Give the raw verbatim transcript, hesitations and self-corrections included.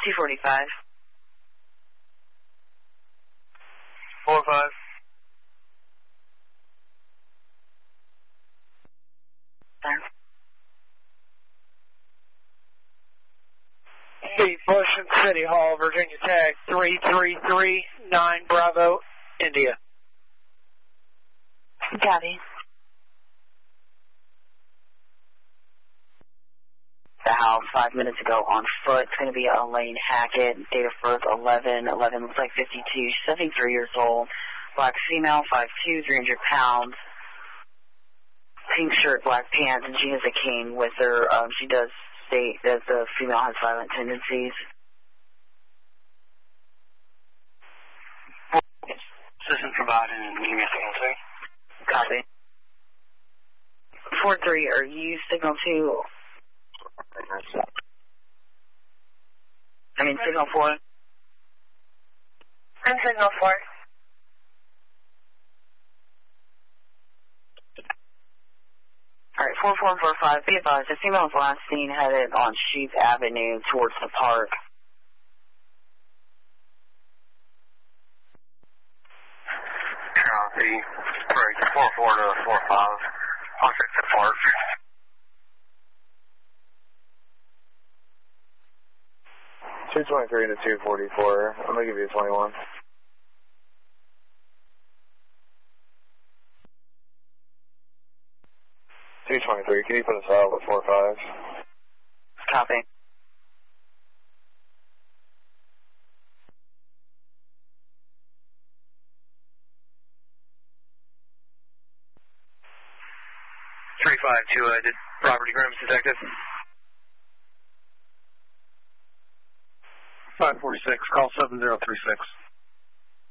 two forty-five. four five. East Washington City Hall, Virginia tag three three three nine Bravo, India. Copy. The house five minutes ago on foot. It's going to be Elaine Hackett. Date of birth eleven eleven. Looks like fifty-two. seventy-three years old. Black female, five two, three hundred pounds. Pink shirt, black pants, and she has a cane with her. Um, she does state that the female has violent tendencies. Assistant provided and give me a second, sir. Copy. four three, are you signal two? I mean, signal four. I'm signal four. Alright, four four four five, be advised, the female was last seen headed on Sheep Avenue towards the park. Copy. Break four four to four five. I'll check the park. two twenty-three to two forty-four. I'm going to give you a twenty-one. two twenty-three, can you put us out with four five? Copy. three five two, uh, did property crimes detective. five four six, call seven zero three six.